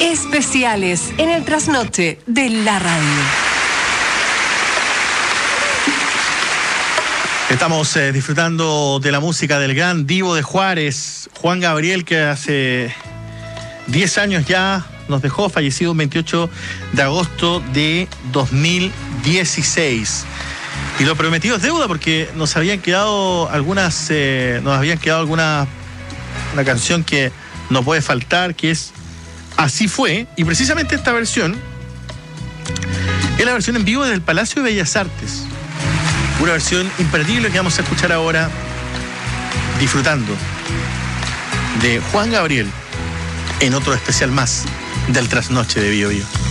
Especiales en el trasnoche de la radio. Estamos disfrutando de la música del gran divo de Juárez, Juan Gabriel, que hace 10 años ya nos dejó, fallecido el 28 de agosto de 2016. Y lo prometido es deuda, porque nos habían quedado una canción que no puede faltar, que es Así Fue, y precisamente esta versión es la versión en vivo del Palacio de Bellas Artes. Una versión imperdible que vamos a escuchar ahora, disfrutando de Juan Gabriel en otro especial más del Trasnoche de Bio Bio.